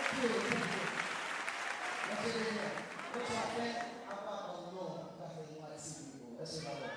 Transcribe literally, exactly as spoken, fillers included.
What's your friend? Apa, no, kasi yung at sige ko. Kasi